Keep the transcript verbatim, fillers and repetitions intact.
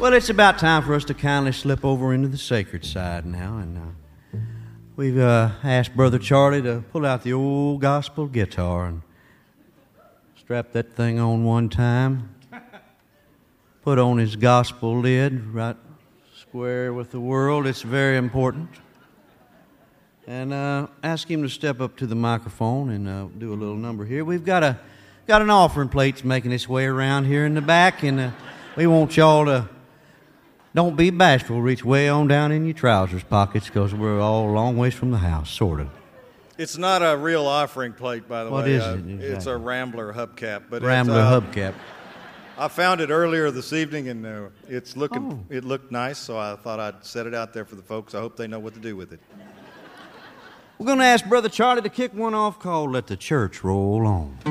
Well, it's about time for us to kindly slip over into the sacred side now, and uh, we've uh, asked Brother Charlie to pull out the old gospel guitar and strap that thing on one time, put on his gospel lid right square with the world. It's very important. And uh, ask him to step up to the microphone and uh, do a little number here. We've got a got an offering plate making its way around here in the back, and uh, we want y'all to don't be bashful. Reach way on down in your trousers pockets because we're all a long ways from the house, sort of. It's not a real offering plate, by the what way. What is uh, it? Exactly. It's a Rambler hubcap. But Rambler uh, hubcap. I found it earlier this evening, and uh, it's looking. Oh. It looked nice, so I thought I'd set it out there for the folks. I hope they know what to do with it. We're going to ask Brother Charlie to kick one off called Let the Church Roll On.